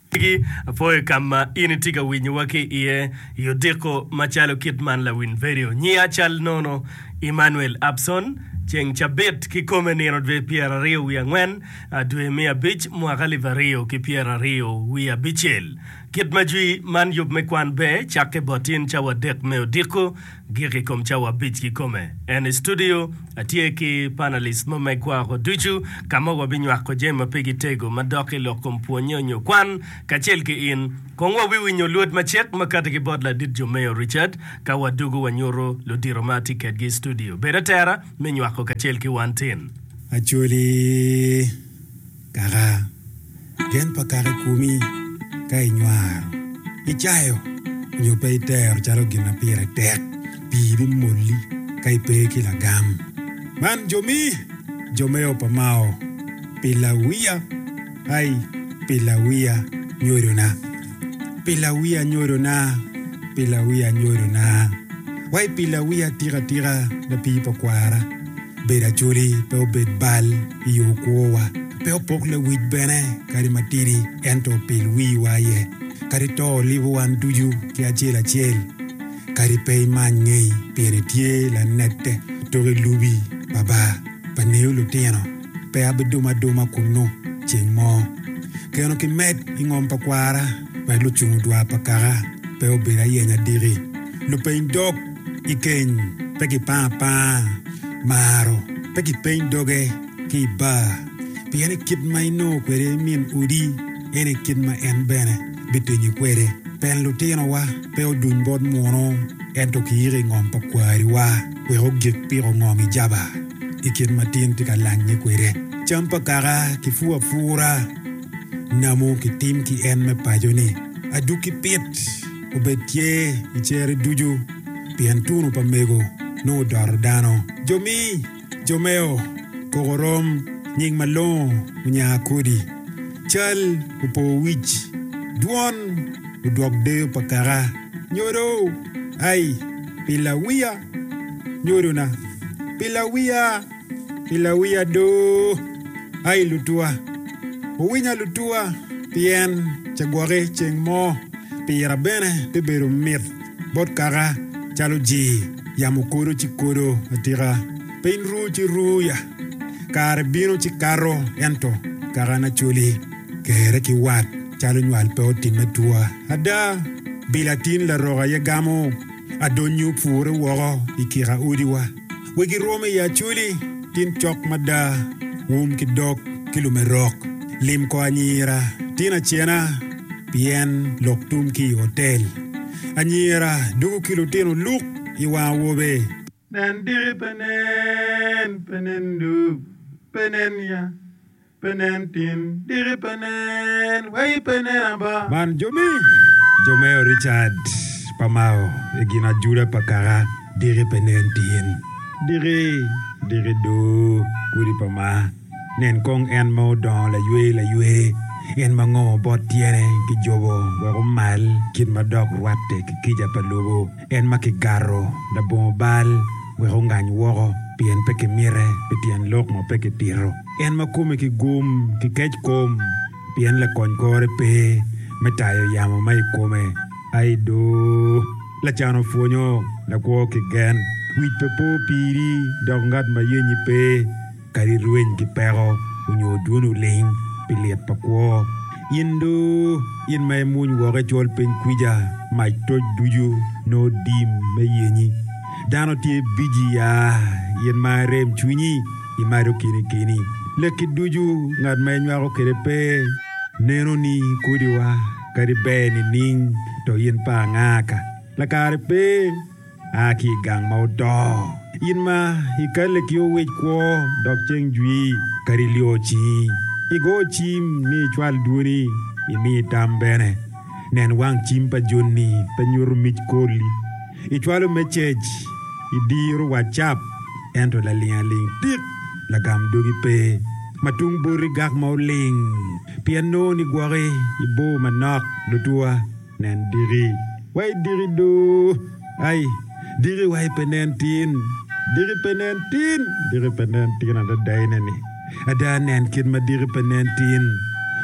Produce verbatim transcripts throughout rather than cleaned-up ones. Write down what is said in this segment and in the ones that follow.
Gi apoyo kama initiga winyo wake iye yodeko machalo kitman la win video nyi achal nono Emmanuel Abson cheng chabet kikome ni rodve Pierre Rio wi angwen adwe mia bich mwakali vario ki Pierre Rio wi abichel kit majui man yub mekwan be chake botin chawa dek meodiko giri kom chawa bich kikome en studio atie ki panelist mo mekwa ko duchu kama wabinyo ako jema pegi tego madoki lo kompuonyo nyo kwan kachel ki in kongwa wiwi nyo luot machek makata ki bodla dit Jomeo Richard kawa dugu wanyoro lo diromati kedgi studio beda tera menyo ako kachel ki wantin Actually kara gen pa kare kumi kai nyuar ichayo nyo pe ter charo gina pire tek bibi molli kai pe kila gam man jomi Jomeo pamao pilawia ai pilawia nyorona pilawia nyorona pilawia nyorona wai pilawia tira tira na pipa kwara beda churi pe obed bal iyo kuwa pe opokle wit bene kari matiri ento pilwi waye kari to livu wan duju ki achela chel kari pe manyei pere tie la nette tori lubi baba paneu luteno pe abeduma duma kuno chingmo keno ki met ingom pa kwara pa luchungu dua pa kara pe obera yenya diri lupe indok ikeny pe ki pa pa maro pe ki pe indoge ki ba pi ene kid ma ino kwere min udi ene kid ma en bene bitinyi kwere pen luteno wa pe odun bod mono ento ki iri ngom pa kwari wa kwe hogik piro ngomi jaba ikid matin tika lanye kwere champa kara kifua fura namo ki tim ki en me pajoni aduki pit ubetie ichere duju piantunu pamego no dardano jomi Jomeo kogorom nying malon nya kodi chal upo wich duon udok de pakara nyoro ai pilawia nyoro na pilawia pilawia do ai lutua uwinya lutua pien chagware chengmo pira bene bebero mir bot kara chalo ji yamukoro chikoro atira pein ru chi ruya kar bino chi karo ento karana chuli kere ki wat chalo nywal pe otin metua ada bilatin la roga ye gamo adonyu fure woro ikira udiwa wegi rome ya chuli tin chok mada wum ki dok kilumerok lim ko anyira tina chena pien loktum ki hotel anyira dugu kilutino luk iwa wobe nen diri penen penen du penen ya penen tin diri penen wai penen aba man Jomi Jomeo Richard pamao egina jura pakara diri penen tin diri diri do kuri pama nen kong en mo don la yue la yue en mango bot tiene ki jobo wa mal kin madok watte ki kija palobo en makigaro da bombal we hongany woro pien peke mire petien lok mo peke tiro en makume ki gum ki kech kom pien le kon gore pe metayo yamo mai kome ai do la chano fonyo la ko ki gen wit pepo piri dongat ma yenyi pe kari ruin ki pero unyo dunu ling piliet pakwo indo in mai mun wore chol pen kwija mai toj duju no dim me yenyi dano tie biji ya yen ma rem chunyi imaro kini kini leki duju ngad mai nywaro kerepe neno ni kudiwa kari be ni ning to yen pa ngaka la karepe aki gang mau do yin ma ikale kyo wech kwo dok cheng jui kari lio chi igo chim ni chwal duri imi tambene nen wang chim pa jonni pa nyur mich koli ichwalo message idiru whatsapp ento la lia ling tik la gam dogi pe matung buri gak mauling piano ni gware ibo manak lutua nen diri wai diri do ai diri wai penentin diri penentin diri penentin ada dainani ada nen kid ma diri penentin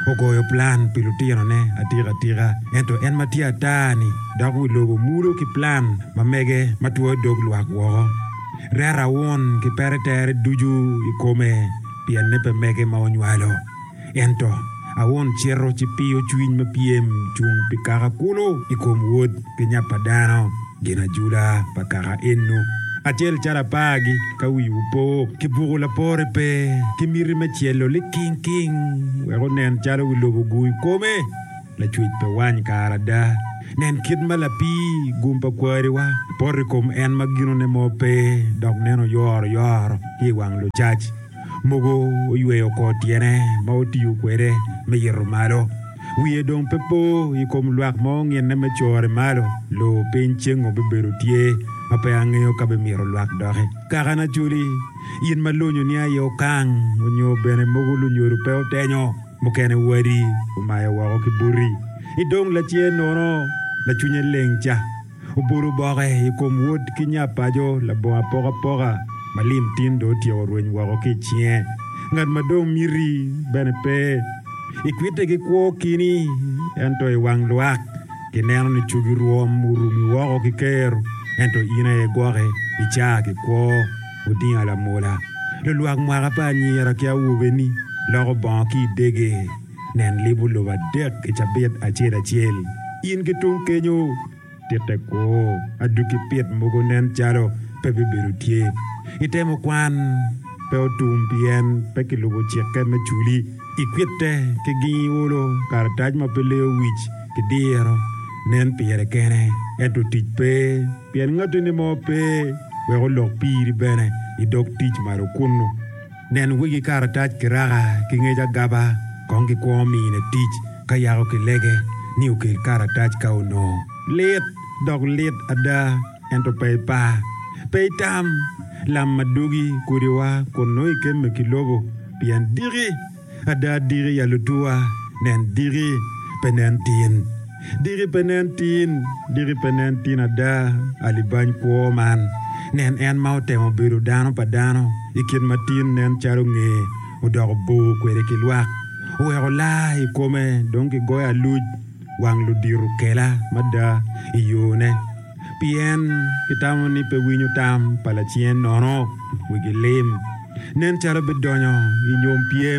ogoyo plan pilutino ne atira tira ento en matia tani dagu logo muro ki plan mamege matuo dog luak wo rara won ki peretere duju ikome pian ne pemege ma onywalo ento awon chero ci pio chuiny mapiem chung pikara kulo ikom wod kinya padano gina jula pakara enno achel chara pagi kawi upo kiburu la pore pe kimiri machielo le king king wero nen chara wilobo gui kome la chuit pe wany karada nen kid malapi gumpa kwari wa pore kom en magino ne mope dog neno yor yor ki wang lo chachi mogo yueyo ko tiene mautiu kwere me yero malo wiye dong pepo ikom luak mong yen me chore malo lo penchengo bebero tie apa angeo kabe miro luak dohe karana chuli yin malonyo ni ayo kang onyo bene mogo lu nyoru peo tenyo mokene wari umaya wako kiburi idong la chie nono la chunye lengcha uburu boge ikom wod kinya pajo la boa poga poga malim tindo tiyo rueny wako kichie ngad madong miri bene pe ikwite ki kwo kini ento iwang luak kineno ni chugi ruom urumi wako kikeru ento ina e gore icha ki kwo udin ala mola le luak mwaka pa nyira kia ubeni loro banki dege nen libu loba dek ichabit achir achil in kitung kenyo tete ko aduki pit mogo nen chalo pepe berutie itemo kwan pe otumpien pe kilubo cheke me chuli ikwite ke gi wolo kartaj ma pele wich ke diero nen piere kene eto tich pe pien ngatu ni mo pe we lok piri bene idok tich maro kunno nen wigi kartaj kiraga ki ngeja gaba kongi kwomi ne tich ka yago ki lege ni ukil kartaj ka uno let dog let ada ento pe pa pe tam lam madugi kuriwa konoi kemme kilobo pian diri ada diri yalutua nen diri penentin diri penentin diri penentin ada aliban kuoman nen en maute mo biru dano padano ikin matin nen charunge udog bu kwere kilwak uwero la ikome donki goya luj wang ludiru kela mada iyone pien kitamo ni pe winyo tam pala chien nono wigi lim nen chara bedonyo inyom piem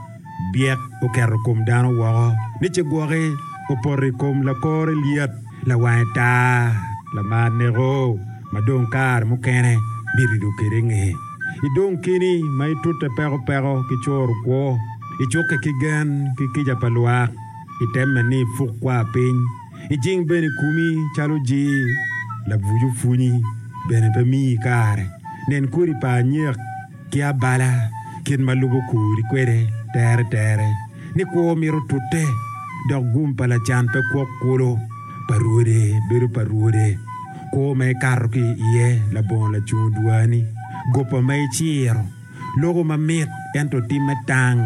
biek o kero kom dano wako ni che gwore o porri kom la kore liat la waita la manero madong kar mukene biridu kerenge idong kini mai tutte pero pero ki chor kwo ichoke kigan ki kija palwa itemme ni fukwa pin ijing beni kumi chalo ji la vuju funi bene pe mi kare nen kuri pa nyer kia bala kin malubo kuri kwere tere tere ni ko miro tutte dog gumpa la chan pe ko kulo parude beru parude ko me karki iye la bon la chudwani gopa mai chiro logo mamet ento timetang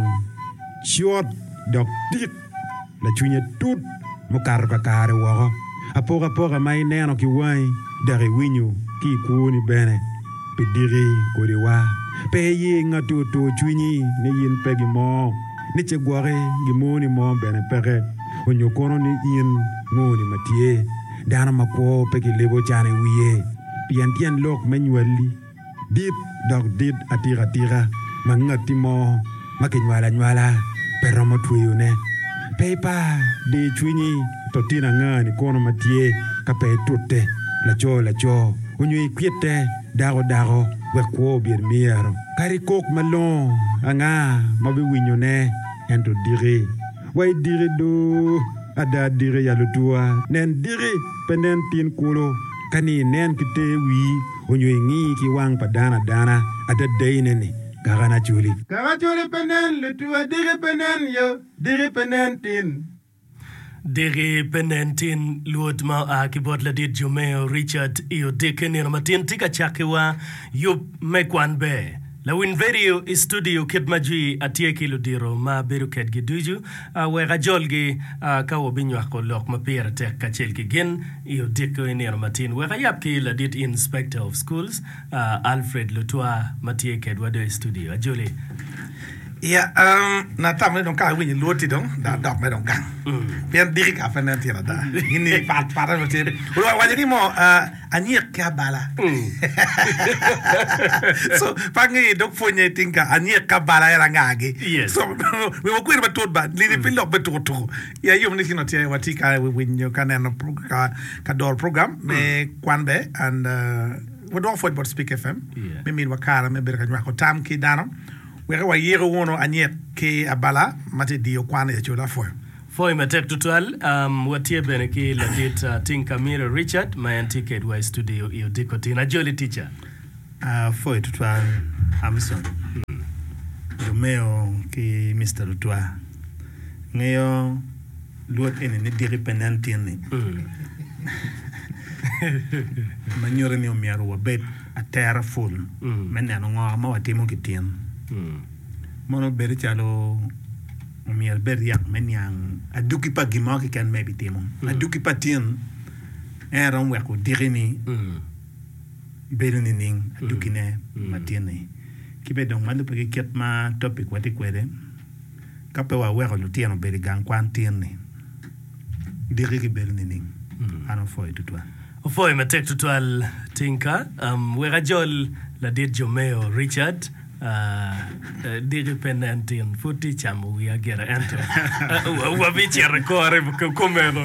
short dog tit la chunya tut mo karka kare wo apoga poga mai neno ki wai dari winyu ki kuni bene pidiri koriwa pe yi ngatu to chunyi ne yin pegi mo ni che gware gimoni mo bene pege onyo kono ni yin ngoni matie dana mako pegi lebo chane wiye pian pian lok menwali dit dog dit atira tira mangati mo makinwala nwala pero mo tuyune pepa de chunyi totina ngani kono matie kape tutte la cho la cho onyo ikwete dago dago we ko bir miero kari kok malon anga mabe winyo ne ento dire way dire do ada dire ya lutua nen dire penentin kulo kani nen kite wi onyo ngi ki wang padana dana ada deinene garana chuli gara chuli penen lutua dire penen yo dire penentin Dere penentin luot ma a kibot la dit Jomeo Richard iyo deke ni ramatin tika chakewa yup mekwan be. La win video studio kit maji atie kilo diro ma beru ket giduju a we rajolgi a kawo binyo ko lok ma pere tek kachel ki gen iyo deke ni ramatin we rayap ki la dit inspector of schools uh, Alfred Lutwa matie ket wado studio ajole Ja, um, na tamle don ka wini loti don, da dok me don gang. Pian diri ka fa nanti na da. Ini pat pat no te. Wa wa jadi mo anir ka bala. So pangi dok fonye tinka anir ka bala era ngage. So we mo kwir batot ba, li pin dok batot to. Ya yum ni kino te wati ka we win yo kan no ka ka dor program me kwanbe and we don't fight about Speak F M. Me min wakara me berka nyako tam ki dano. Where wa yero wono anyet ke abala mate dio kwana ya chola foy. Foy matek tutual um watie bene ki ladit uh, Tinka Mira Richard my antiquate wa studio iyo diko tina jolly teacher. Uh, foy tutual Amazon. Hmm. Romeo ki Mister Tutua. Ngayo luot ene ne diri penantini. Hmm. Manyore ni omiaro wa bet a terra full. Hmm. Mene ano nga ma watimo kitien. Hmm. Mono beri chalo mier beri yak menyang aduki pa gimaki kan maybe timo mm. aduki pa tien eran weko dirini mm. beri ni ning aduki ne mm. matiene kibe dong malu pagi ket ma topic wati kwede kape wa weko lutiano beri gang kwan tiene diri ki beri ni ning mm. ano foi tutwa foi matek tutwal Tinka um wera jol la dit Jomeo Richard Uh, uh, dependent in footy chamu we are get enter wa bichi record comero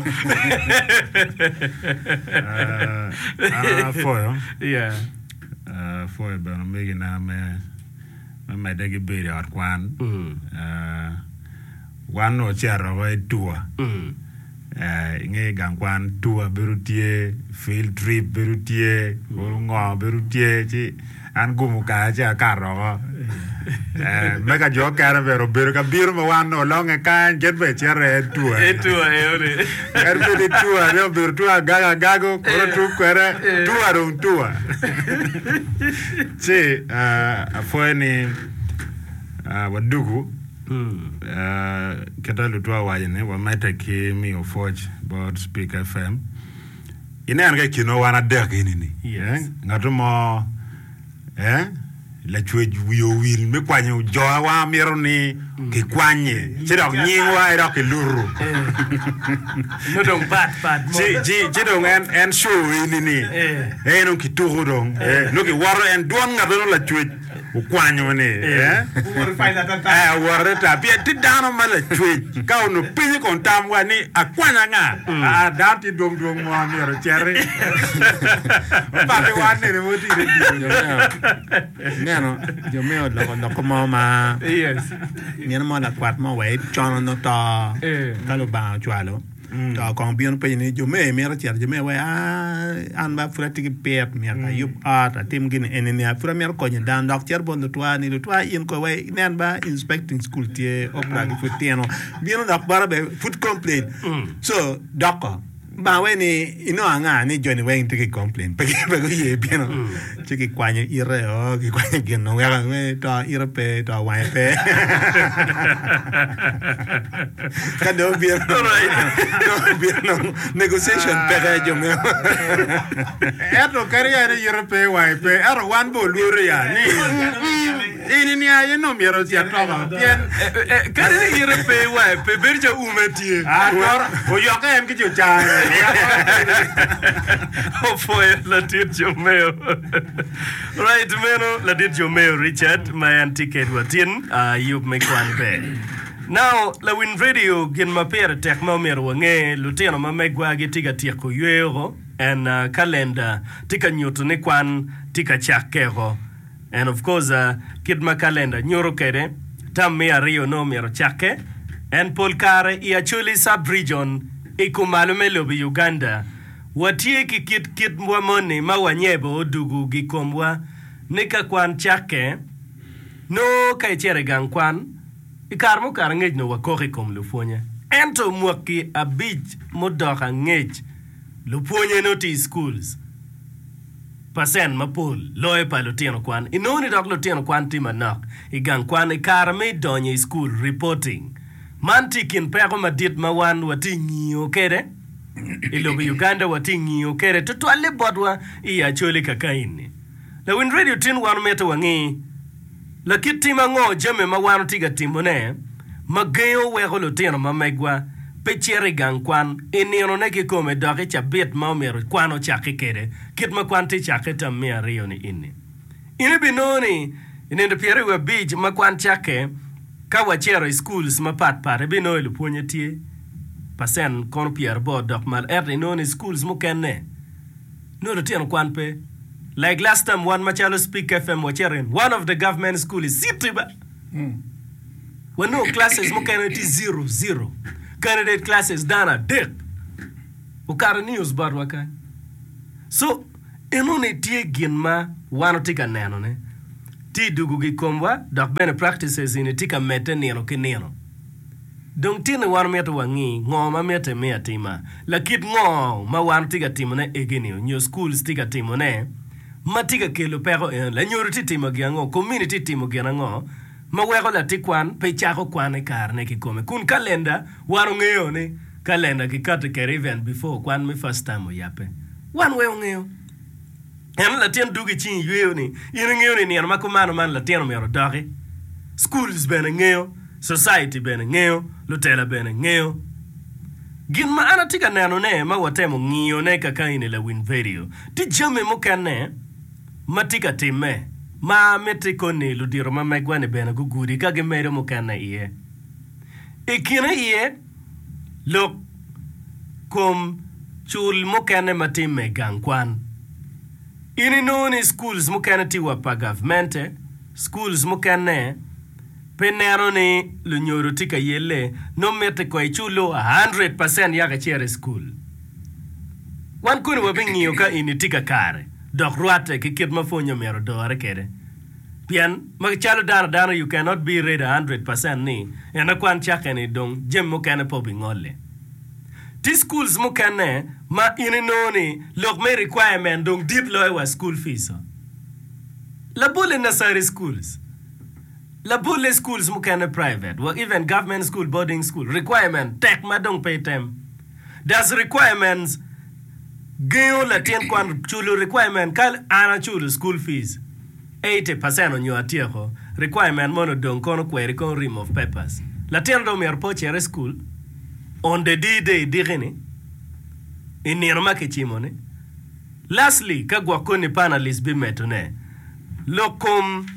ah for yeah uh for but I'm making na me me dege beri at kwan uh one no chero wa tua eh nge gang kwan tua berutie field trip berutie ngo berutie chi an gumu ka ja karo eh mega jo kara vero bero ka biro ma wano longe kan get be chere tua e tua e ore er be di tua no biro tua gaga gago koro tu kwera tua ron tua che a foi ni a wadugu eh keta lu tua wa ne wa meta ki mi o forge about Speak F M ina nga kino wana dek ini ni yes ngatu mo eh la chwe wiyo wil me kwanyo jo wa miro ni ke kwanye chiro nyingwa ero ke luru no don pat pat ji ji ji don en en show ini ni eh no ki turu don eh no ki waro en don ngado la chwe kwanyo ni eh Wor faida tata. eh waro ta bi ti dano mala chwe ka no pini kon tamwa ni akwanya nga a dati dong dong mo miro chere ba be wane ne moti Neno, Jomeo lo lo como ma. yes Neno mo la kwat mo we chono no ta. Eh. Kalo ba chwalo. Ta kon bien pe ni Jomeo mi ra tiar Jomeo we a an ba fura tiki pep mi ka yup ata tim gin en ni afura mi ko ni dan doctor bon do twa ni do twa in ko we nen ba inspecting school tie opra di futeno. Bien da bara be foot complaint. So doctor ba we ni ino anga ni Johnny Wayne tiki complain pe pe go ye piano tiki kwanye ire o ki kwanye gen no ya me to ire pe to wa pe ka do bien no bien no negotiation pe ga jo me eto kariya ni Europe wa pe aro wan bo lure ya ni ini ni aye no miero sia toma bien kare ni Europe wa pe berja umeti ah o yo ka em ki jo cha oh foi la dit Jomeo right meno la dit Jomeo Richard my antiquate watin uh you make one be now la win radio gin ma per tek ma mer wange luteno ma megwa gi tiga tieko yero and uh, calendar tika nyuto ne kwan tika chakero and of course uh, kid ma calendar nyoro kede tam me ario no mero chake and polkare i actually sub region ikumalume lobi Uganda watie ki kit kit mwa moni ma wanyebo odugu gikomwa nika kwan chake no kai chere gang kwan ikar mo kar ngej no wakori kom lufonye ento mwaki abij modoka ngej lufonye no ti schools pasen mapol loe pa lutino kwan inoni dok lutino kwan ti manok igang kwan ikar me donye school reporting mantikin pero madit mawan wati ngiyo kere ilobi Uganda wati ngiyo kere tutwale bodwa iya chole kakaini la win radio tin wan meta wangi la kit tima ngo jame ma wano tiga timbone ma geyo wego lo tino ma megwa pe chere gang kwan inino ne ki kome doke cha bit ma omero kwano chake kede kit ma kwan ti chake ta mia rio ni inni ini binoni inendo piere we bij ma kwan chake ka wachero schools ma pat pat bino ilu puonye tie pasen kono pier bo dok mal er inoni schools mo kenne no lo tino kwan pe like last time one machalo speak F M wacherin one of the government school is Sitiba mm. when no classes mo kenne ti zero zero candidate classes dana dick ukara news bar waka so enone tie ginma wano tika neno ne ti dugu gi komwa dok bene practices in tika mete neno ke neno dong tine wano mete wangi ngo ma mete mea tima lakit ngo ma wano tika timone egenio nyo schools tika timone ma tika kelo pero en la nyoro ti timo gi ngo community timo gi ngo ma wego la ti kwan pe chako kwan e kar ne ki kome kun kalenda wano ngeo ne kalenda ki kate ke event before kwan me first time yape wan we ngeo en la tien dugi chin yeo ni yin ngeo ni ni ma kumano man la tien mero doge schools ben ngeo society ben ngeo lutela ben ngeo gin ma ana tika nano ne ma watemo ngio ne kaka ini la win video ti jame mo kanne ma tika time ma mete koni ludiro ma megwane bena gugudi kage mere mo kanna iye ikina iye lok kom chul mo kanne matime gangkwan ini noni schools mo kanne tiwa pa government schools mo kanne penero ni lunyoro tika yele no mete ko chulo one hundred percent yaga chere school wan kuni wabingi ka ini tika kare dok ruate ki kit mafonyo mero dore kede pian magchalo dana dana you cannot be ready one hundred percent ni ena kwan chake ni dong jem mo kane po bingole ti schools mo kane ma ini noni lok me requirement dong deep low wa school fees la bole nursery schools la bole schools mo kane private or even government school boarding school requirement tek ma dong pay them there's requirements geo la tien kwan chulo requirement kal ana chulo school fees eighty percent on your tieko requirement mono don kono query con rim of papers la tien do mer pochere school on the d-day digini in nirma ke chimone lastly ka gwa koni panelist bi metone lokum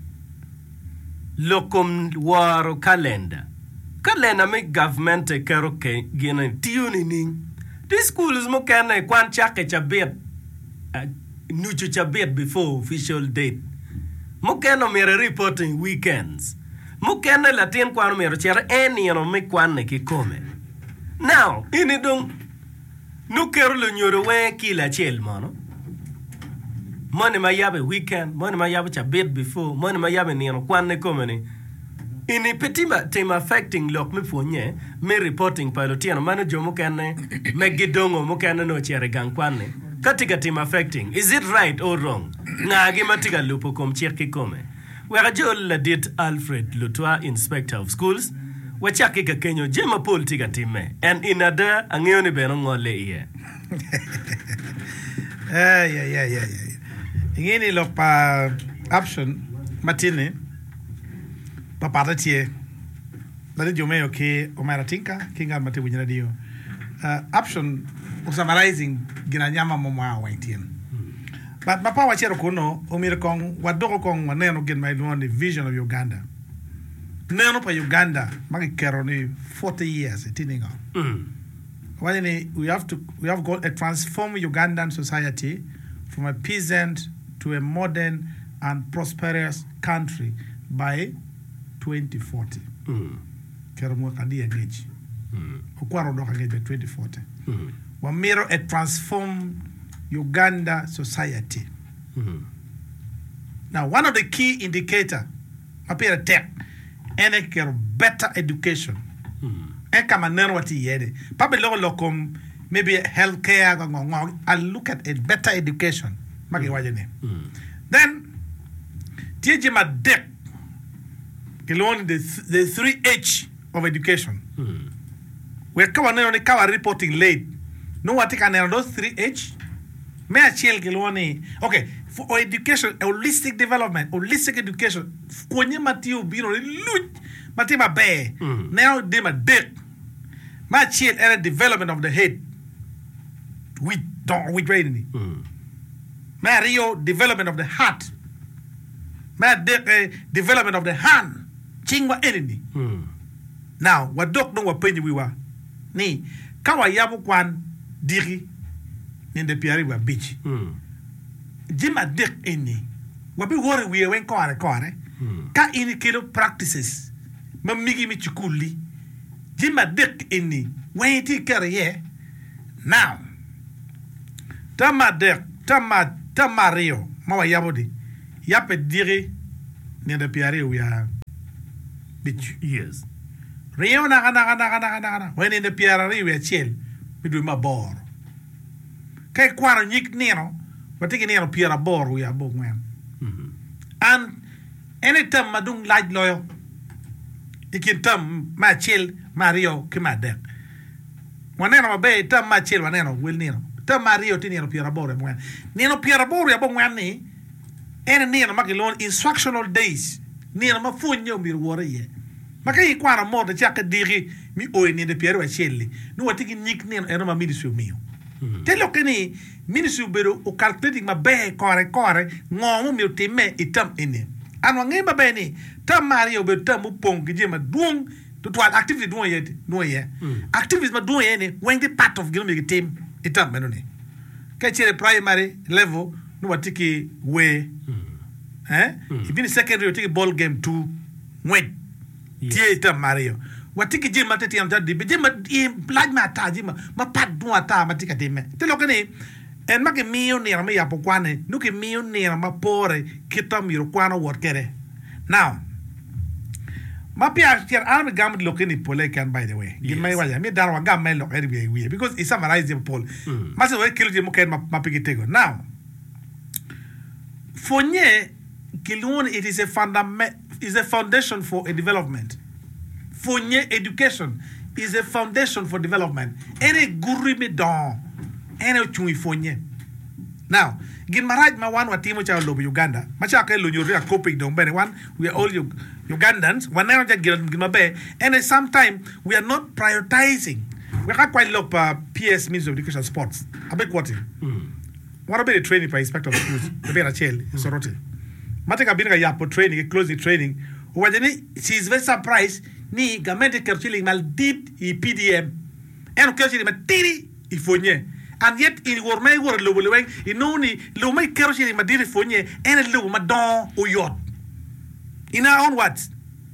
lokum waro calendar calendar me government e kero ke gina tiuni ning this schools mo kana kwan chake chabet uh, nuchu chabet before official date mo kana mere reporting weekends mo kana latin kwan mere chere any no me kwan ne ki come now ini dong nu kero lo nyoro we kila chel mono money ma yabe weekend money ma yabe chabet before money ma yabe ni no kwan ne come ni ini petima tema affecting lock me fonye me reporting pilotiano mano jomo kane me gidongo mo kane no chere gangkwane katika tema affecting is it right or wrong ngagi matiga lupo kom chirki kome wera jol la dit Alfred Lutwa inspector of schools wachaki ka kenyo jema pol tiga time and inada angeo ni beno ngole iye eh yeah yeah yeah yeah ngini lo pa option matine papata tie dali jome okay omara tinka kinga mate bunyana dio uh, option of summarizing gina nyama momwa waitien but papa wachero kono omire kong wadoko kong waneno gen my one vision of Uganda neno pa Uganda magi kero ni forty years itininga mm. Wani we have to we have got a transform Ugandan society from a peasant to a modern and prosperous country by twenty forty. Mm. Kero mo kandi engage. Mm. Okwaro do engage by twenty forty. Mm. Wa mirror a transform Uganda society. Mm. Now one of the key indicator appear tech and a kero better education. Mm. E kama nero wati yede. Pabe lo lokom maybe healthcare ngong I look at a better education. Magi mm. waje ne. Mm. Then tieje ma dek Kiloni the the three H of education. Hmm. We kawa neno ni kawa reporting late. No wati ka neno those three H. Me a chill kiloni. Okay, for education, holistic development, holistic education. Kwenye matio biro luch, matio ma be. Now they ma dick. My child and development of the head. We don't we training. My Rio development of the heart. My de- uh, development of the hand. Chingwa enemy. Now, what dok no wa penye we wa. Ni kawa yabu kwan diri ni de piari wa beach. Jima dek ini. Wabi wore we wen kore kore. Ka ini kilo practices. Mamigi mi chukuli. Jima dek ini. Wen ti kere ye. Now. Tama dek. Tama. Tama rio. Mawa yabodi. Yape diri ni de piari we are beach. Yes. Rio na kana kana kana kana. When in the piari we are chill. We do my bor. Kay kwano nyik nero. Watiki nero piara bor we are both man. And anytime madung light loyal. Ikin tam ma chill Mario kimadek. Waneno mabe tam ma chill waneno will nero. Tam Mario ti nero piara bor man. Nero piara bor ya both man ni. Ene nero makilon instructional days. Nero ma funyo mi wore ye. Makay kwano mo de chaka diri mi oy ni de piara wa chilli. No watiki nyik nero eno ma ministry mio. Te lo que ni ministry bero o calculating ma be kore kore ngomu mi time itam ini anwa ngai ma be ni tam Mario be tam pong ki ma duong to to activity duong yet no ye activities ma duong ye ni when the part of gilmi team itam meno ni ka chere primary level no watiki we eh ibini secondary watiki ball game two when tie itam Mario watiki jima tete am tadi jima plaj ma ta jima ma pat do ata ma tika deme te lo kene en ma ke mio ne ma ya po kwane no ke mio ne ma pore kita miro kwana wor kere now ma pia tier arm gam lo kene pole kan by the way gin mai waya mi dar wa gam mai lo eri we because it summarize the pole ma se we kill je mo ken ma ma pigitego now fonye kilon it is a fundament is a foundation for a development. Fonye education is a foundation for development. Ene guri me don. Ene chui fonye. Now, gin maraj ma wan watimo cha lobo Uganda. Macha ka lo nyori akopik don bene one we are all Ug- Ugandans. One now just gin mabe. And sometimes we are not prioritizing. We are quite low uh, P S Ministry of Education Sports. Abe kwati. What about the training by inspector of schools? The be na chel sorote. Mateka binga ya po training, close the training. Wajani she is very surprised. Ni gamente kerchiling mal dit i P D M en kerchiling ma tiri i fonye and yet in wor may wor lo lo weng i no ni lo may kerchiling ma diri fonye en lo ma don o yot in our own words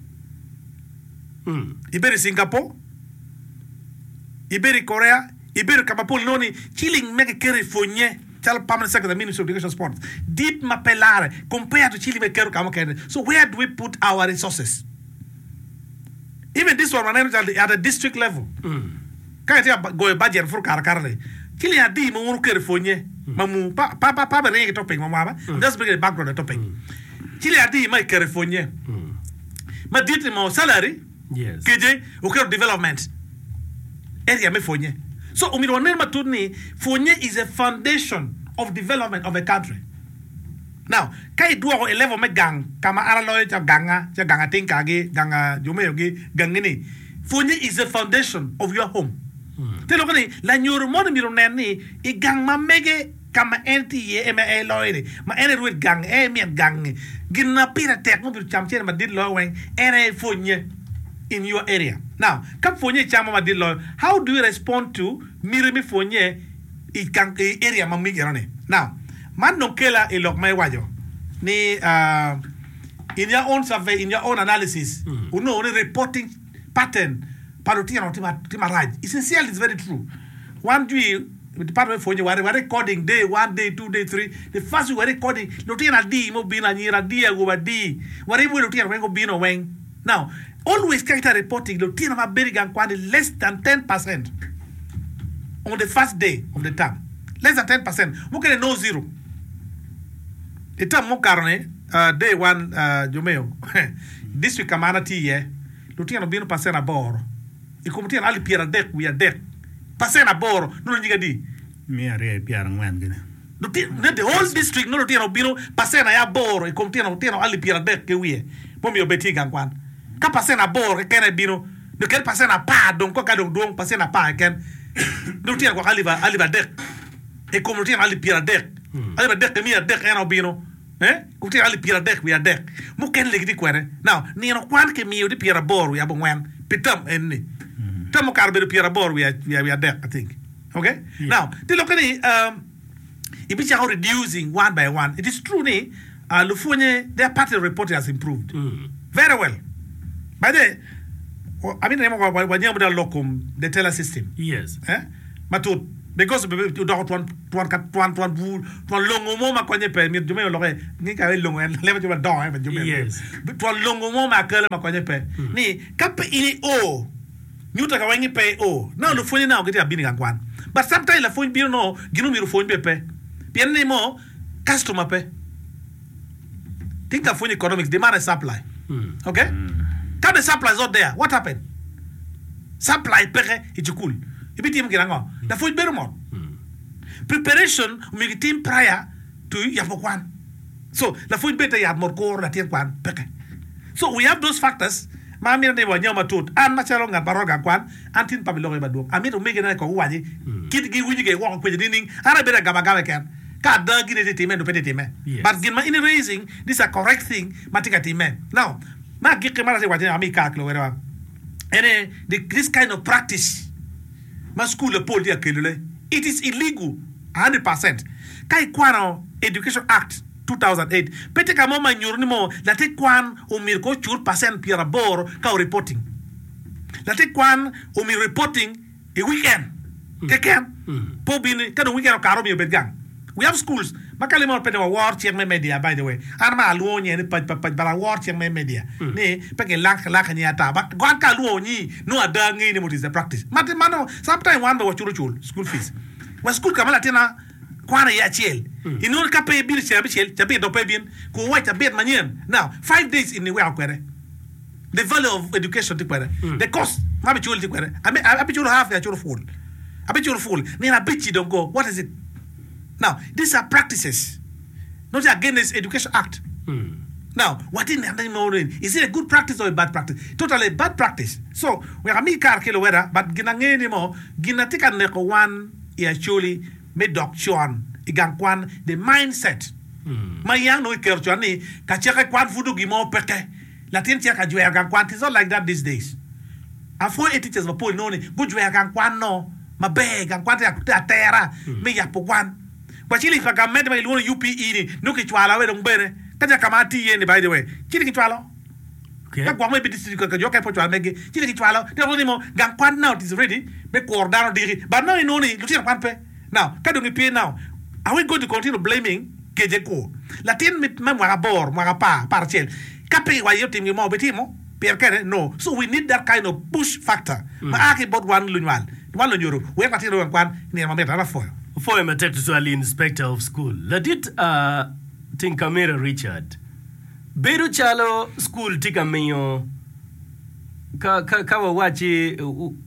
hmm iberi Singapore iberi Korea iberi Kapapol no ni chilling make keri fonye tell permanent secretary Ministry of Education Sports dit ma pelare compared to chilling make keri kama kere. So where do we put our resources? Even this one, at the district level, can't you go a budget for Karakarle? Killing a D, Mamu California, Mamu, Papa, Papa, Ring topic, Mamma, just bring it back on the topic. Killing a D, my California. But did more salary? Yes. K J, okay, development. Area me Fonye. So, Umirwanema Tuni, Fonye is a foundation of development of a country. Now, kai dua a level me gang kama araloy cha ganga cha ganga tinkage ganga jumeyogi gangini. Fonye is the foundation of your home. Telo kani la nyoro mon miro nani I gang ma mege kama enti ye ema e loyre ma ene ruet gang e mien gang gina pira tek mo bir chamchen ma did lo wen ene fonye in your area. Now, kam fonye chama ma did lo, how do you respond to mirimi fonye I gang area ma migirone? Now, man no kela ilok may wajo ni uh, in your own survey, in your own analysis, mm. you know, reporting pattern parotia no tima tima raj. Essentially, it's very true. One day, the department for you were recording day one, day two, day three. The first we were recording, no tina di mo bina nyira di aguba di. Whatever no tina wengo bino weng. Now, always character reporting, no tina ma berigan kwani less than ten percent on the first day of the term. Less than ten percent. Mukele no zero. The term mokarne uh, day one uh, jumeo this week kamana ti ye lutiano bino passer a bor e come tiano ali piera deck we are deck passer a bor no nyiga di mi are piara ngwan gene the whole district no tieno bino pasena ya bor e kom tieno tieno ali pira de ke wie mo mi obeti gan kwan ka pasena bor ke ken bino no ken pasena pa don ko ka don don pasena pa ken no tieno ko ali va ali va de e kom tieno ali pira de ali va de ke mi de eno bino eh ko tieno ali pira de we de mo ken le di kwere now ni no kwan ke mi odi pira bor we abo wen pitam enni tamo karbe pira bor we we we de I think okay yeah. Now the look at um if it's how reducing one by one, it is true, ne? Uh, Lufonye, their party reporting has improved mm. very well. By the, I mean, when you have the locum, the teller system. Yes. Eh? But because you don't want to want to want to want to long moment when you pay me, you may look at Nika long and level to a door, but you may yes. But to a long moment, I when you pay. Ne, cap in o. You take away pay o. Now Lufonye now get a bidding and one. But sometimes the phone bill no, give me the phone pay. Bien mo customer pay. Think of economics, demand and supply. Mm. Okay? Mm. Quand the supply is not there, what happened? Supply pay it's cool. If it is the food better more. Preparation make team prior to Yapokwan. So the food better you have more core that you can pay. So we have those factors. Mami na wa nyama tot an machalo nga baroga kwan antin pabilo ba do ami to make na ko waji kit gi wuji ge wa ko dining ara bera gaba gaba kan ka da gi ne team do pete team but gin ma in raising this a correct thing matika team now ma gi ke mara se waji ami ka klo wera ene this kind of practice ma school le pol dia kelule it is illegal one hundred percent kai kwano Education Act two thousand eight pete ka mo manyurni mo la te kwan o mir ko chur percent pira bor ka reporting la te kwan o mir reporting e weekend mm. ke ken mm. po bin ka do weekend ka ro mi bedgang we have schools makale mo pete wa war check me media by the way arma aluo nye ni pa pa bala war check me media mm. ni peke lak lak nya ta ba gwan ka luo nyi no ada ngi ni what is the practice mat mano sometimes one be wa churu chul school fees wa school kamala tena kwana ya chiel mm. inol ka pay bill chel chel chabe do pay bin ko wa chabe manien now five days in the way akwere the value of education ti kwere mm. the cost ma be chul ti kwere abi abi chul half ya chul full abi chul full ni na bichi don't go what is it now these are practices not against Education Act mm. now what in the is it a good practice or a bad practice totally bad practice so we are mi kar kilo wera but ginangeni mo ginatika ne ko one ya chuli me doctrine igang kwan the mindset mm. ma yang no kercho ni ka cheka kwan fudu gimo peke latin cheka jwe gang kwan it's not like that these days afo e teachers va pol no ni bu jwe gang kwan no ma be gang kwan ta terra mm. me ya po kwan kwa chili pa gamet ma iluno U P E ni no ki chwala we dong bere kaja kamati ye ni by the way chili ki chwala okay ka kwa me bi district ka jo ka po chwala mege chili ki chwala de no ni mo gang kwan now it is ready me ko ordano diri but no no ni lutia kwan pe. Now, can we pay now? Are we going to continue blaming Kejeko? Latin mit mamwagabor, mwagapa, parchel. Kape wa yotim mo betimo, perkere no. So we need that kind of push factor. Ma aki bot one lunwal. One lunjuru. We pati ro kwan ni mameta na foyo. For him to swali inspector of school. Ladit uh Tinkamera Richard. Beru chalo school tika meyo ka ka ka wachi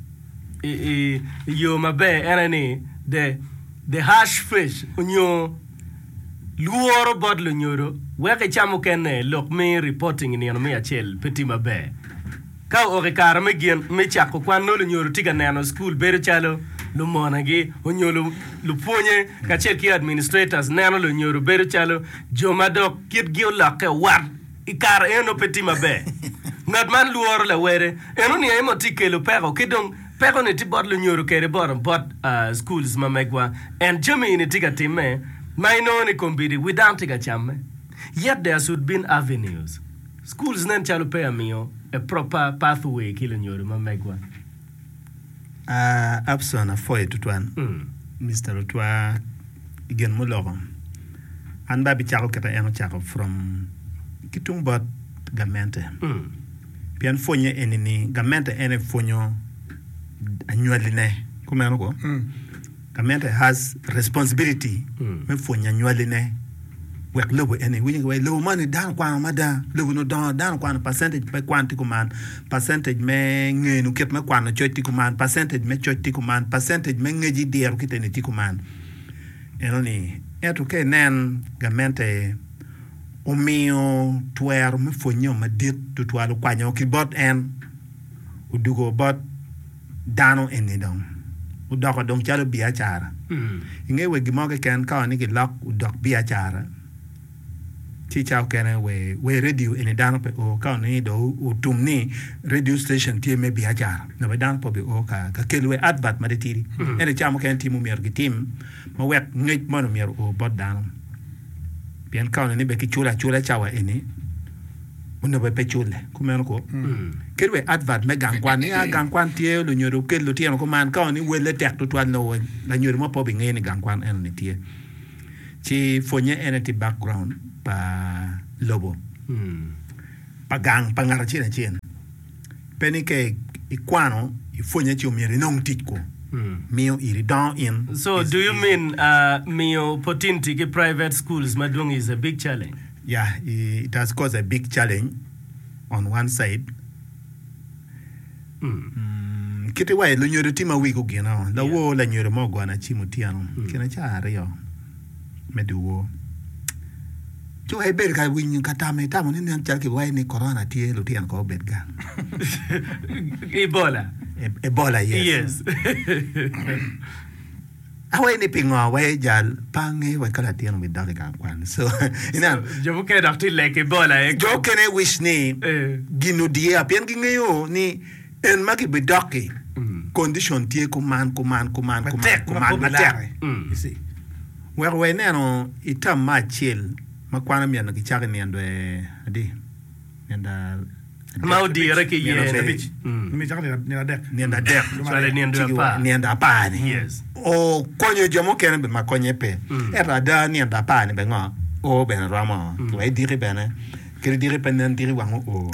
yo mabe erani the the hash fish unyo luoro bodlo nyoro weke chamo kene lok me reporting ni no me achel peti mabe ka o re kar me gien me chako kwan no nyoro tiga nano school beru chalo lu monagi onyolo lu ponye ka chel ki administrators nano lu nyoro beru chalo joma dok kit gi olake war ikar eno peti mabe ngat man luoro la were eno ni emo tikelo pero kidong pero ne tibot lu nyoro kere bottom but uh, schools mamegwa and jami ni tiga time maino ni kombidi without tiga chamme yet there should be avenues schools nan chalo pe amio a proper pathway kilo nyoro mamegwa uh, Abson a foye tutwan mm. Mister Utwa igen muloro an babi chako kata eno chako from kitung bot gamente mm. pian fonye enini gamente ene fonyo annually ne kumeno ko mm. Gamente has responsibility mm. me fonya annually ne wek lobo ene winning way lobo money down kwa mada lobo no down down kwa percentage pe kwanti kuman percentage me ngenu ket me kwa no choti kuman percentage me choti kuman percentage me ngeji der kitene ti kuman enoni eto ke nen gamente o mio tuer me fonyo madit to twalo kwanyo ki bot en udugo bot dano enidong udoko dong chalo biachara Mm. inge we gimoge ken ka ni ki lok udok biachara ti chao ken we we radio enidano pe o ka ni do utumni radio station ti me biachara no dan po bi o ka ka kelwe advert maditiri ene chamo ken timu mier gi tim ma wek ngej mono mier o bot dano bien ka ni be ki chula chula chawa eni uno be pechule kumeno ko kelwe advert me gangwan ya gangwan tie lo nyoro kello tie ko man ka ni wele tek to twan no la nyoro mo po bi ngeni gangwan en ni tie ci fonye enity background pa lobo Mm. pa gang pa ngara china chen peni ke ikwano ifonye ci umiri nong tiko Mm. mio iri down in So is- do you is- mean uh, Mio Potinti ke private schools Madung is a big challenge? yeah it has caused a big challenge on one side Mm. kiti wa lo nyoro tima wiko gina la wo la nyoro mo gwana chimu tiano kina cha ario meduwo jo e ber ka win ka tame tamo ni nan chal ki wa ni corona tie lo tian ko bet ga Ebola. E- ebola yes Yes. awe ni pingo wa jal pange wa kala tiano with dog ka kwan so ina Je vous quai d'artil like Ebola. Eh? jo kene wish ni Eh. ginu die apien gi ngeyo ni en maki bedoki condition tie ko man ko man ko man ko man Matek, ko ma man populare. Mm. You see. Wer we neno itam ma chill makwana miano ki chake ni ando e adi nianda Maudi reke ye Miano na fe- bich. Mm. Ni chaka ni na dek. nianda dek Swale ni ndo pa. nianda pa ni Yes. o konyo jomo kene be makonye pe era da nianda pa ni be ngo o be na rama we diri bene kiri diri pe nan diri wango o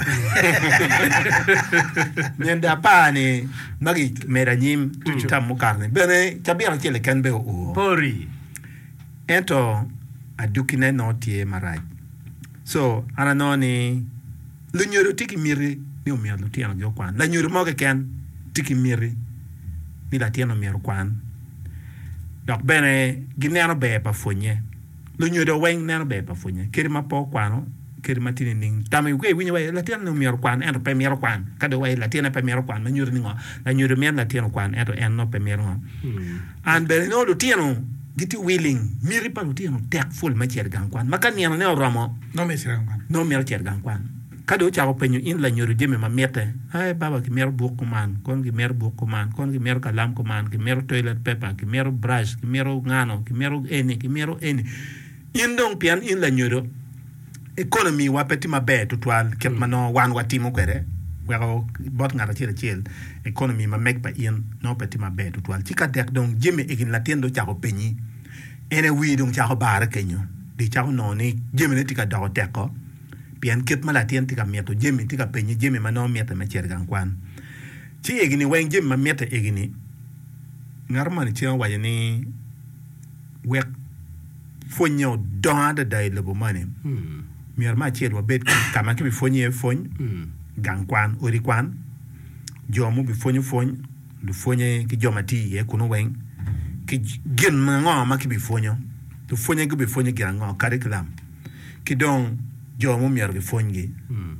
nianda pa ni magi mera nyim tam mukarne bene chabira chele kan be o Pori. ento adukine no tie maraj so ana no ni lu nyoro tiki miri ni o miya lu tiano jo kwan la nyoro mo ke ken tiki miri ni la tiano miya kwan dok bene gineno be pa fonye lu nyoro weng neno be pa fonye kiri ma po kwano kiri ma tini ning tami we winyo we la tiano miya kwan ento pe miya kwan kada we la tiano pe miya kwan ma nyoro ni ngo la nyoro miya la tiano kwan ento en no pe miya ngo an bene no lu tiano giti willing miri pa lu tiano tek full ma cher gang kwan maka niano ne ramo No me sira kan. no mer cher gang kwan kado cha ko penyo in la nyoro jeme ma mete ay baba ki mer bu kuman kon ki mer bu kuman kon ki mer kalam kuman ki mer toilet paper ki mer brush ki mer ngano ki mer eni ki mer eni in dong pian in la nyoro economy wa peti ma be to twal ket mano wan watimo kwere wero bot ngara chile chile economy ma meg pa in no peti ma be to twal chika dek dong jeme egin la tiendo cha ko penyi ene wi dong cha ko bara kenyo di cha ko no ni jeme ne tika dago teko pian ket mala tien tika mieto jeme tika penyi jeme ma no mieta ma cher gan kwan chi egini wen jeme ma mieta egini ngar man chi wa ni wek fonyo don da dai lebo mane Mm. mier ma chiel wa bet kama ki bi fonye fony Mm. gang kwan ori kwan jomu bi fonye fony du fonye ki joma ti ye kuno wen ki gin ma ngo ma ki bi fonyo du fonye ki bi fonye ki ngo curriculum ki don jomu mier ki fonye Mm.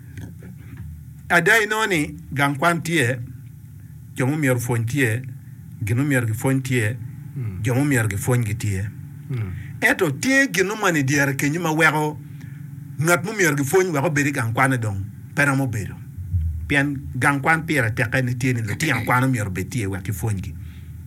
adai no ni gang kwan tie jomu mier fony tie ginu mier ki fony tie jomu mier ki fony tie Mm. eto tie ginu mani dier ke nyima wego ngat mu mier gi fony wego beri gang kwan dong pera mo bedo pian gang kwan pera te ka ni tie ni le tie kwan mier be tie wa ki fony gi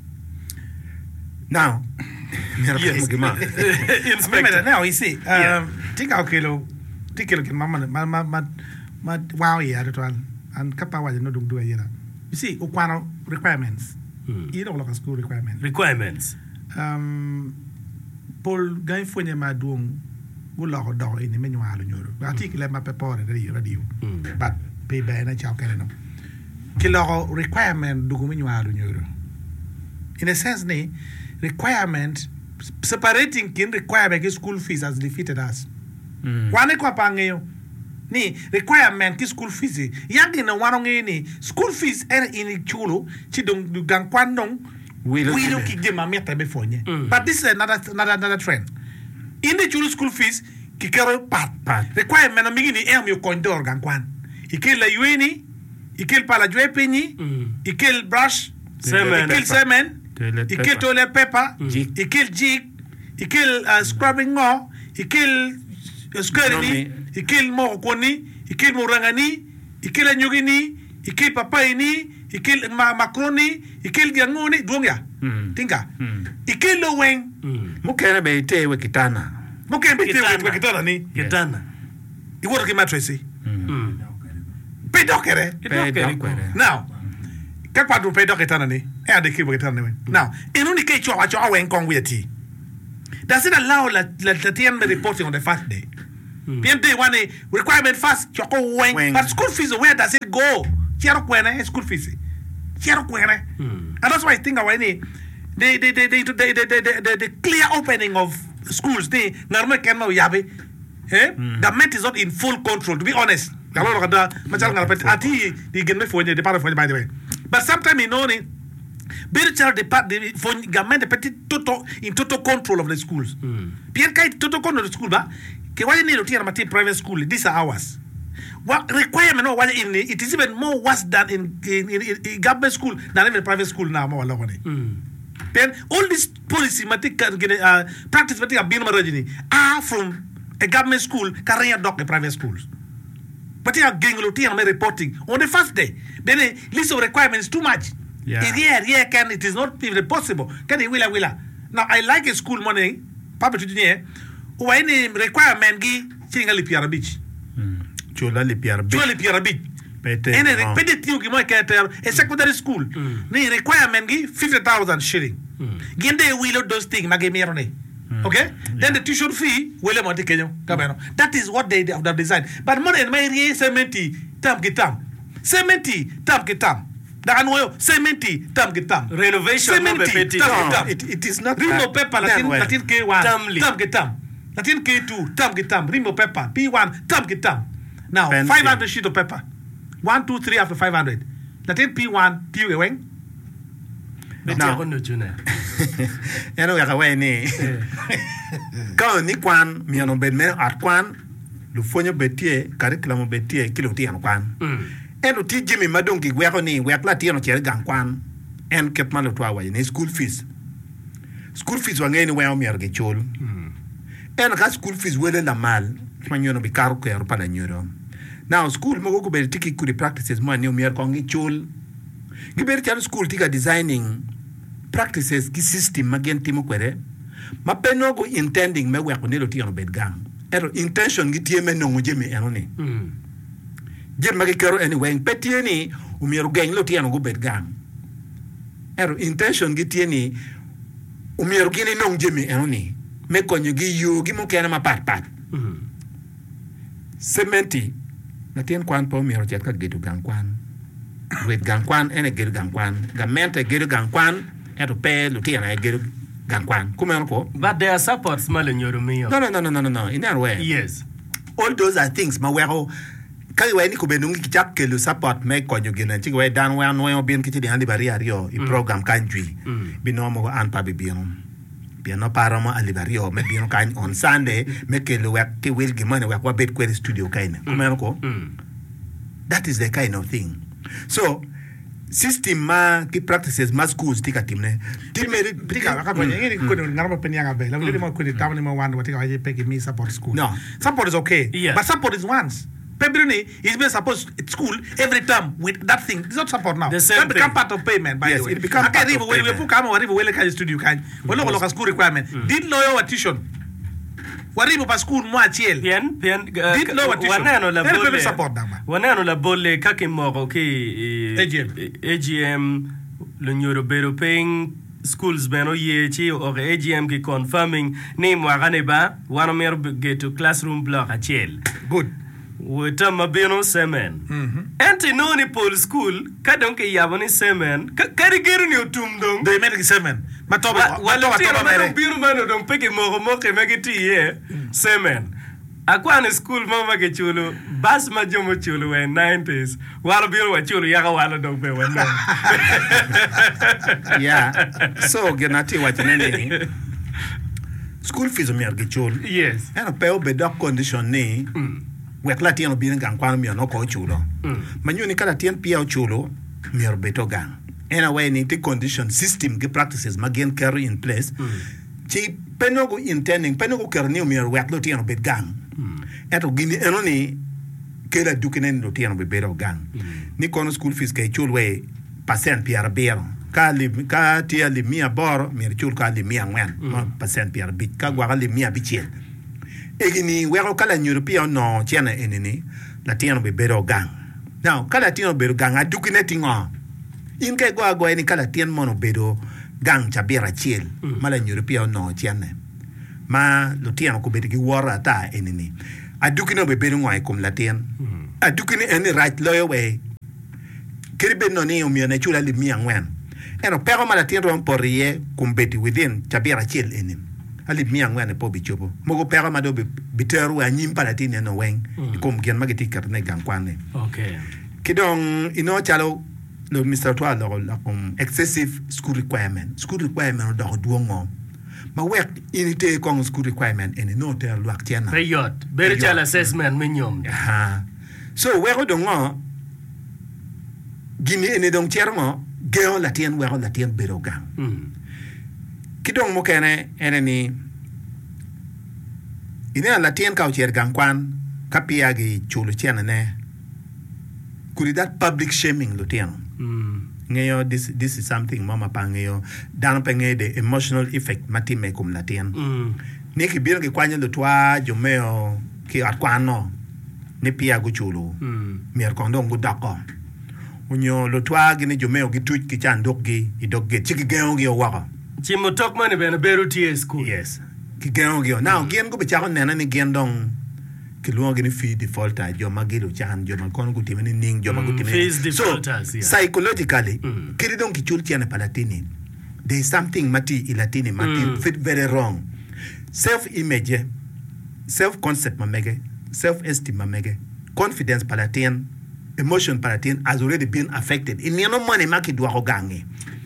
now mier Yes. mo gi ma Inspector. Now you see. Yeah. Um, tika kilo, tika kilo mama ma ma ma ma wow ya that one and kapa wa no dum do yera. You see, ukwano requirements. Mm. You know like school requirements. Requirements. Um, Paul gain fonye ma duong gula ko do ini menyo alu nyoro. Article ma pepore radio radio. Mm. But pe be na chao kene no. Kilo requirement dugo menyo alu nyoro. In a sense ni requirement separating kin requirement ki school fees has defeated us. Kwane kwa pangeyo ni requirement ki school fees yangi na wanong ni school fees er ini chulo chi dong du gang kwan dong We we don't kick them mameta before nye. But this is another another another trend. In the children school fees, kikero pat Pat. requirement of mingini em yo condor gankwan. Ikel la yueni, ikel pala jwe penyi, ikel brush, Semen. ikel semen, Toilet ikel paper. toilet paper, Jig. ikel jig, ikel uh, scrubbing ngo, ikel uh, skirini, ikel mo koni, ikel morangani, ikel anyugini, ikel papaini, ikel ma makroni, ikel gangoni, duongya. Mm. Tinka. Mm. Ikel lo weng. Mukene be te we kitana. Muke mbite Kitana. we kitana ni. Kitana. Iwoto ki matresi. Mm. Pe dokere. Pe Kitokere. dokwere. Now, kakwa du pe dokere tana ni. E ade ki we kitana ni. Now, inuni ke chwa chwa wen kong we ti. Does it allow la la la T M reporting on the first day? P M D one requirement first choko wen. Wen. But school fees, where does it go? Chero kwene school fees. Chero kwene. And that's why I think our any the the the the the the the, the, the clear opening of schools. They normal can no yabe. Eh? The Met is not in full control. To be honest. Kalau orang ada macam ngalapat ati di game phone the part of by the way. But sometimes you know ni. Spiritual department for government the petit total in total control of the schools. Pierre kai total control of the school ba. Ke wale ni rotia na mati private school. These are ours. What requirement no wale in it is even more worse than in in, in, in, in government school than even private school now more wala wale. Then all this policy mati uh, practice mati abin marajini are from a government school carrying doc the private schools. But you are getting rotia na reporting on the first day. Then the list of requirements is too much. Yeah. Yeah, yeah, can it is not even possible. Can it willa willa? Now I like a school money, Papa to the who any requirement gi chingali Piara Beach. Chula li piar bi. Chuli Piara Beach. Pete. Any oh. repetitive ki mo kater a secondary school. Ni requirement gi fifty thousand shilling. Gende will those things magemerone. Okay? Then the tuition fee will monte Kenya. That is what they have designed. But more than my seventy tam kitam. seventy tam kitam. Da anoyo cementi tam kitam Renovation cementi no be tam No, kitam it, it is not Rimo that- pepper that latin way. latin K one Tamli. tam kitam latin K two tam kitam Rimo pepper P one tam kitam. Now Pencil. five hundred sheet of pepper one two three after five hundred latin P one T U weng. Beti ako no juna. Eno ya kawe ni. Kau ni kwan miano ben me at kwan lu fonyo betie curriculum betie kilo ti an kwan. Eno ti Jimmy madongi weko ni wekla ti no chere gang kwan. En ket malo twa wa ni school fees. School fees wa ngeni wa mi arge chol. En ka school fees wele la mal. Manyono bi karu ko yaro pala nyoro. Now school mo go be tiki kuri practices mo ni mi ar kongi chol. Giber chan school tika designing practices ki system magenti mo kwere. Ma peno go intending me weko ni lo ti no bed gang. Ero intention gi tie me no ngujemi eno ni. Jem magi kero anyway petie ni umiero gang lo tiano go bed gang. Ero intention gi tie ni umiero gini nong jemi eno ni. Me konyo gi yu gi mo kena ma pat pat. Sementi na tien kwan po umiero chet ka gedu gang kwan. Wet gang kwan ene gedu gang kwan. Gamente gedu gang kwan ero pe lo tiano e gedu gang kwan. Kuma eno ko? But there are supports male nyoro miyo. No no no no no no no. In that way. Yes. All those are things ma wero kai we ni ko benungi kichap ke lu support me ko nyugina chi we dan we no bin kichi di handi bari ario i program kanjui binomo an pa bibino biano para mo alibario me bino kan on Sunday me ke lu we ke will gi money we ko bet query studio kaina kuma ko that is the kind of thing. So system ma ki practices ma schools tika timne timeri Tika ka kwenye ngini kwenye ngarama penyanga be. La vile mo kwenye tamani mo wanda watika waje peki me support school. No. Support is okay. Yeah. But support is once. Pebrini is being supposed at school every time with that thing. It's not support now. The same That become thing. part of payment by Yes, the way. it become Okay, part rivo of we we payment. puka ama warivo wele kaji studio kaji. Walo loka school requirement. Did lawyer wa tuition. Warivo pa school mo achiel. Pien pien Did lower tuition. waneno la Very, very bole. support dama. Waneno la bole kaki moko ki A G M. A G M lo nyoro bero paying schools beno yechi or A G M ki confirming ni mwagane ba wano mer get to classroom block achiel. Good. Weta mabino semen. Enti noni pol school kadonke yaboni semen kari geru ni utumdong. They made it seven. Matoba. Wala Matoba tiro toba mano mere. biru mano dong peke moko moko megiti ye semen. Akwan school mama ke chulo bas ma jomo chulo we nineties wala biro wa chulo yaka wala dog be wa yeah so genati wa chenene school fees mi argi chulo yes and pe o be doc condition ni we kla tien bi ngan kwan mi no ko chulo manyu ni kala tien pia chulo mi ar beto gang anyway ni the condition system ke practices magen carry in place chi penogo intending penogo kerni mi ar we kla tien bet gang eto gini enoni kela dukinen do tiano be bedo gang ni kono school fees kay chulwe percent piara bero ka li ka tia li mia bor mi chul ka li mia ngwen ma percent piara bit ka gwa li mia bichel e gini wero kala european no chena enini la tiano be bedo gang now kala tiano be gang adukine tingo in kay gwa gwa ni kala tien mono bedo gang cha bera chiel mala european no chena ma lo tiano ko be gi wora ta enini adukino be beru ngwai kum latien adukini any right lawyer way kiribe no ni umia na chula li mia ngwen eno pero malatien ron porie kum beti within chabira chil enim ali mia ngwen po bichopo mogo pero ma do biteru anyim palatine no wen kum gen mageti karne gankwane okay kidong ino chalo lo mister Twa lo la kum excessive school requirement school requirement do duongo ma work inite kong school requirement and no tell luak tiana payot very child assessment minyom ha so we go dongo gini ene dong chermo geo latien we go latien beroga mm kidong mo kene ene ni ine latien ka cher gang kwan kapia gi chulu tiana ne kuri that public shaming lo tiana mm ngayo this this is something mama pangayo dan penge the emotional effect mati me kum latien mm ni ki bir ki kwanya lo twa jomeo ki atkwano ni pia gu chulu mm mier kondo ngu dako unyo lo twa gi ni jomeo gi tuch ki chan dok gi i dok gi chiki geo gi waka chimo tok mane be na beru tie school yes ki geo gi now gen go be chako nena ni gen dong ki luongi ni fee defaulter joma gilo chan joma kono gu timeni ning joma gu timeni fees defaulters so, yeah. psychologically mm. kiri dong ki chul tiane palatini there is something mati ilatini mati mm. fit very wrong self image self concept mamege self esteem mamege confidence palatin emotion palatin has already been affected in no money maki dwa ko gangi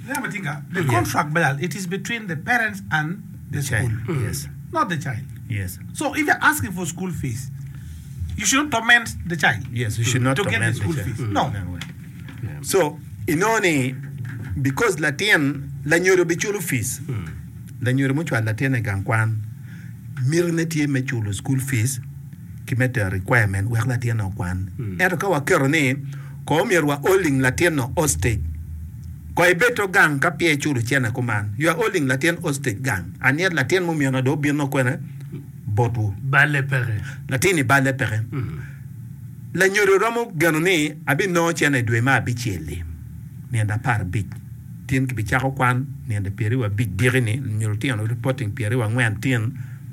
the contract yeah. it is between the parents and the, the school mm. yes not the child yes so if you're asking for school fees you shouldn't torment the child. Yes, you should not to torment get the school the fees. child. No. no yeah. So, inoni, because Latien, la nyoro bichulu fees, mm. la nyoro muchwa Latien e gankwan, mirnetie mechulu school fees, ki mete requirement, wek Latien no kwan. Mm. Ero kawa kero ni, ko mirwa holding Latien no hostage. Ko ibeto gang kapie chulu chena kuman. You are holding Latien hostage gang. And yet Latien mumia na do birno kwene, botu balle pere latini balle pere mm. la nyoro ramo ganoni abi no chene dwe ma bi chele ni anda par big tin ki bi chako kwan ni anda peri wa big dirini nyoro tiano reporting peri wa ngwan tin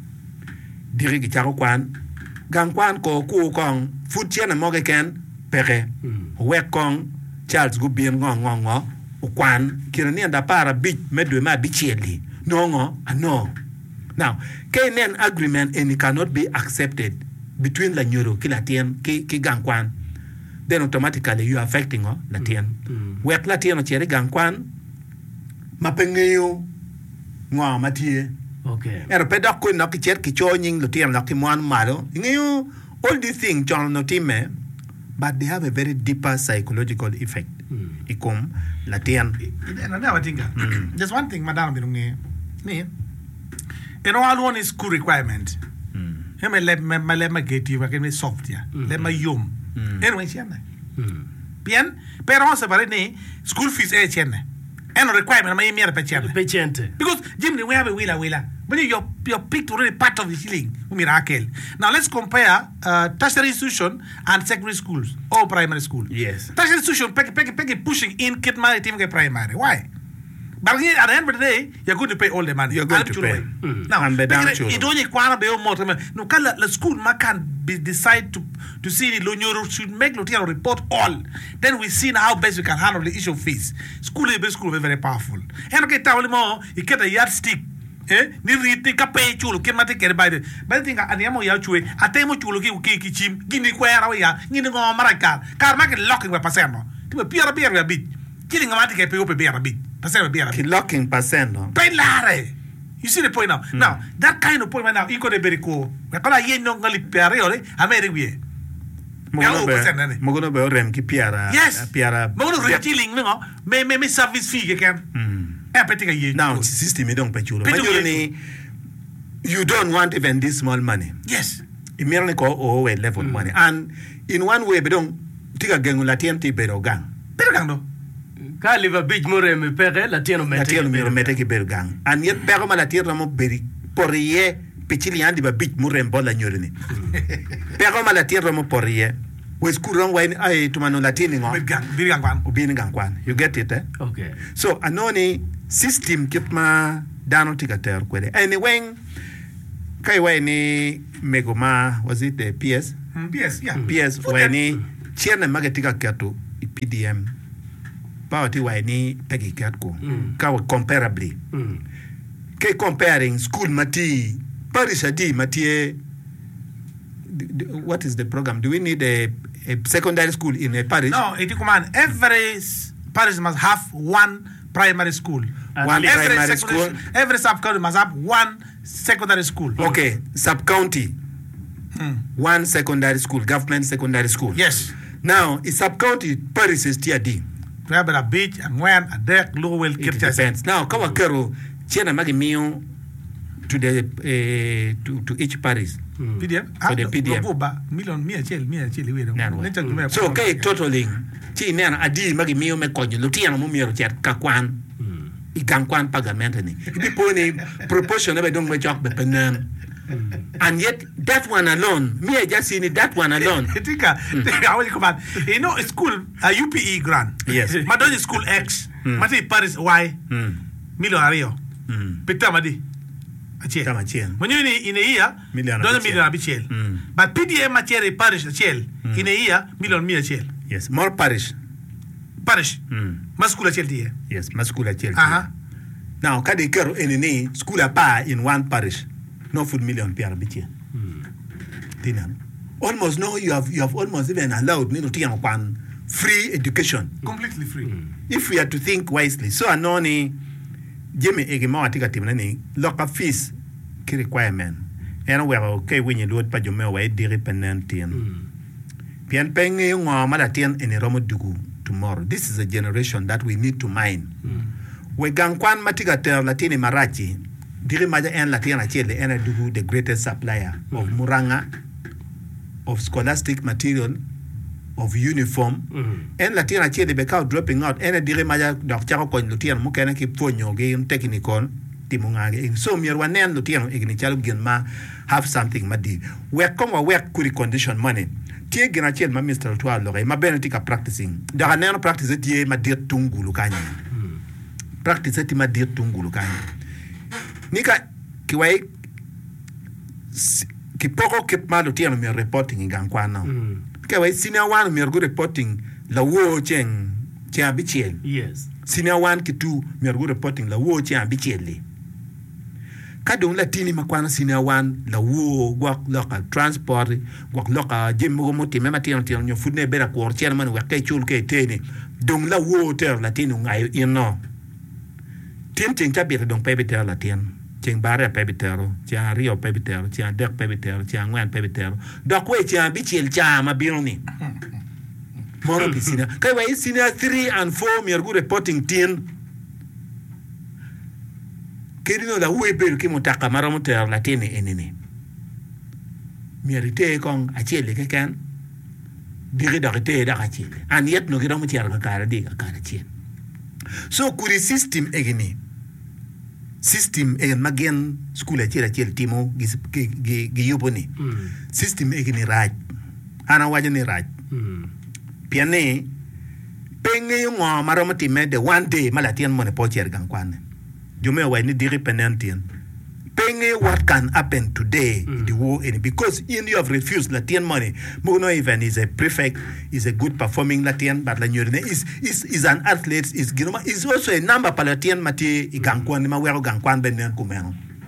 diri ki chako kwan gang kwan ko ku kong food chene moge ken pere mm. we kong Charles go bien ngo ngo ngo kwan kirani anda par big medwe ma bi chele no ngo ano. Now, K N N agreement and it cannot be accepted between la nyoro ki latien ki ki gangkwan. Then automatically you are affecting oh, latien. Mm. We latien o chere gangkwan mapengeyo ngwa matie. Okay. Ero pedak ko na ki cher ki choning latien la ki mwan malo. Ngeyo all these things chon no time but they have a very deeper psychological effect. Mm. Ikum latien. Another thing. Mm. There's one thing madam birunge. Me and all one is school requirement. Mm. He me let me me let me get you again soft ya. Let me yum. Anyway, chenne. Bien, pero on se pare ni school fees e chenne. And requirement me me pe chenne. Pe chente. Because Jim we have a willa willa. But you you picked already part of the ceiling. Miracle. Now let's compare uh, tertiary institution and secondary schools or primary school. Yes. Tertiary institution peg peg peg pushing in kid my team get primary. Why? But at the end of the day, you're going to pay all the money. You're going to pay. Mm. Now, and it only kwana be more. No, kala the school ma can be decide to to see the Lonyoro should make Lutiano report all. Then we see how best we can handle the issue of fees. School is school very very powerful. And okay, tell more. You get a yardstick. eh ni riti ka pe chulo ke mate ke ba de ba tinga aniamo ya chue atemo chulo ki ki ki chim gini kwera ya ngini ngo maraka kar ma ke locking we pasemo ti be piera piera bit kili nga mate ke pe pe piera bit pasemo piera ki locking pasendo pe lare. You see the point now? Mm. Now, that kind of point right now, iko de beriko. Kala ye no ngali piara ole, amere wie. Mogono be rem ki piara. Yes. Piara. Mogono retailing no, me me me service fee ke kan. Eh petika ye. Now, system don't pay chulo. Majority you don't want even this small money. Yes. Immediately ko o we level mm. money. And in one way be don't tika gengu la T M T bedo gang. Bedo gang do. Ka liva big more me pere la tieno mete. La tieno me mete ki bedo gang. And yet pero ma la tieno mo beri porie pichili andi ba big more mbola nyorni. Pero ma la tieno mo porie. We school wrong way ai tumano latini ngo. Big gang, big gang kwan. Ubini gang kwan. You get it eh? Okay. So anoni system kip ma dano tika ter kwede. Anyway, kai way ni megoma was it the P S? Mm, P S, yeah. P S way ni chiana magatika kato P D M. Pawati way ni pegi katko. Mm. Kawa comparably. Mm. Kai comparing school mati parish adi mati what is the program? Do we need a, a secondary school in a parish? No, it command every parish must have one primary school. At one every primary school. Every sub county must have one secondary school. Okay, sub county. Hmm. One secondary school, government secondary school. Yes. Now, in sub county parish is tier D. We have a beach and when a deck, low well, it depends. Now, kawa kero chena magi mio to the uh, to to each parish. Mm. P D M? For the P D M. Million, me a chill, me a chill. Mm. So, okay, totaling. Chi nena adi magi mio me konyo. Lutiana mo mio chat kakwan. Ikankwan pagamento ni. Ibi po ni proportion ebe dong me chok be penem. And yet, that one alone, me I just seen it, that one alone. Tika, I will come out. You know, school, a U P E grant. Yes. Madonna school X. Mati Paris Y. Million ario. Pita madi. When you in a year, doesn't million abichel. Mm. But P D M material parish chel mm. in a year, million mia chel. Yes, more parish. Parish. Mm. Mascula chel here. Yes, mascula chel. Uh-huh. Now, kadi kero any school a pa in one parish, no food million pier abichel. Mm. Almost no, you have you have almost even allowed me to take one free education. Completely free. Mm. If we are to think wisely. So anoni Jimmy Egimo atika timnani lock up fees ki requirement and we are okay when you do it pa jome wa diri penantian pian peng ngo mala tien en romo dugu tomorrow. This is a generation that we need to mine. Mm. We gankwan matiga ter latini marachi diri maja en latina chele en dugu the greatest supplier mm. of muranga, of scholastic material, of uniform, mm-hmm. and Latina che de becau dropping out, and a diremaja doctor coin Lutian Mukana keep fonyo game technical, Timungage. So mere one and Lutian ignichal gilma have something madi. Where come a work could condition money. Tie Ginachel, my Mister Tualore, my benetica practicing. There are never practice it ye, my dear Tungu Lucani. Practice it, my dear Tungu Lucani. Nika Kiway Kipoko keep my Lutian me reporting in Gankwana. Kaya senior one me go reporting la wo cheng chen bichiel. Yes. Senior one ki two me go reporting la wo chen bichiel. Kadong latini makwana senior one la wo gwak local transport gwak local jim go moti mema tian tian nyo fudne bera ko chen man wa kay chul kay tene dong la wo ter latini ngai ino. Tien cheng tabir dong pe beter latien. Cheng bare pebitero, chia rio pebitero, chia dek pebitero, chia ngwan pebitero. Dokwe chia bichil chia ma bironi. Moro pisina. Kay wa senior three and four me are good reporting tin. Kerino la uwe beru ki mutaka mara muter la tene enene. Mi rite kong achele ke kan. Diri da rite da achele. And yet no gira muter ka kara di ka kara chien. So kuri system egini. System e magen school a chela chel timo gi gi gi yoponi mm. System e ni raj ana waje ni raj mm. Piane penge yo ngo maromati me de one day malatien mone pocher gankwane jume wa ni diri penantien penge what can happen today mm. in the war in because in you have refused Latien money Mono even is a prefect, is a good performing Latien, but la is is is an athlete, is ginoma is also a number Palatien mati igankwan ma wero gankwan benen kumeno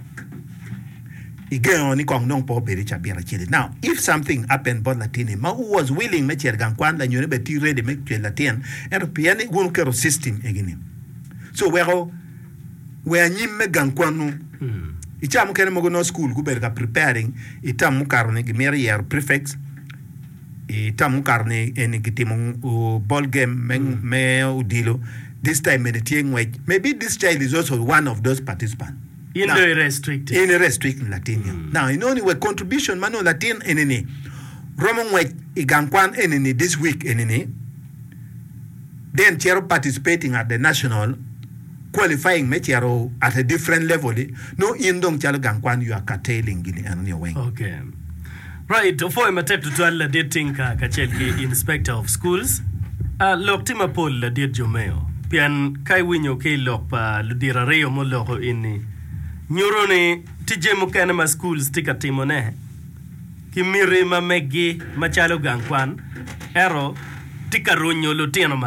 Again, only kong nong po beri chabira chile. Now, if something happened about Latine, ma who was willing me chergan kwan la nyone beti ready me chwe Latin, and piani won kero system again. So we are we are nyim me gan kwanu. Icham kene mo no school ku berga preparing itam mukarne gimeri year prefects. Itam mukarne eni kitimo ball game men me udilo. This time meditating maybe this child is also one of those participants. In the restricted. In the restricted Latin. Mm. Now, in only way contribution, mano Latin enene. Roman way igankwan enene this week enene. Then Chero participating at the national qualifying me Chero at a different level. No indong Chero gankwan you are curtailing in your way. Okay. Right. For my tap to twelve dating ka kachelki inspector of schools. Uh, lok tima pol la dit jomeo. Pian kai winyo ke lok pa ludira reo mo loko ini. Nyurone tije mukana ma schools tika timone kimiri ma megi machalo gankwan ero tika ronyo lutino ma